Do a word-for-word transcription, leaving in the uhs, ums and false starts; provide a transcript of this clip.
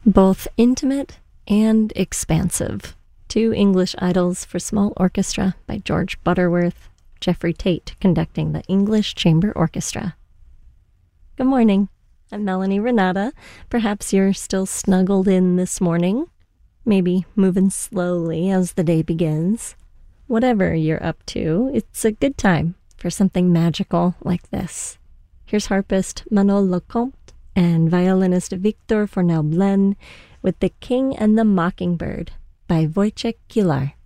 Both intimate and expansive. Two English Idols for Small Orchestra by George Butterworth, Jeffrey Tate conducting the English Chamber Orchestra. Good morning. I'm Melanie Renata. Perhaps you're still snuggled in this morning, maybe moving slowly as the day begins. Whatever you're up to, it's a good time for something magical like this. Here's harpist Manon Lecomte and violinist Victor Fornel-Blaine with The King and the Mockingbird by Wojciech Kilar.